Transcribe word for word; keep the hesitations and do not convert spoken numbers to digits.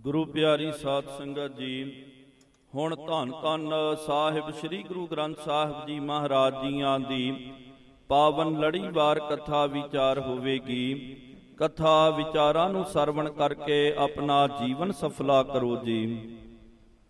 ਗੁਰੂ ਪਿਆਰੀ ਸਾਧ ਸੰਗਤ ਜੀ, ਹੁਣ ਧੰਨ ਧੰਨ ਸਾਹਿਬ ਸ੍ਰੀ ਗੁਰੂ ਗ੍ਰੰਥ ਸਾਹਿਬ ਜੀ ਮਹਾਰਾਜ ਜੀਆਂ ਦੀ ਪਾਵਨ ਲੜੀਵਾਰ ਕਥਾ ਵਿਚਾਰ ਹੋਵੇਗੀ। ਕਥਾ ਵਿਚਾਰਾਂ ਨੂੰ ਸਰਵਣ ਕਰਕੇ ਆਪਣਾ ਜੀਵਨ ਸਫਲਾ ਕਰੋ ਜੀ।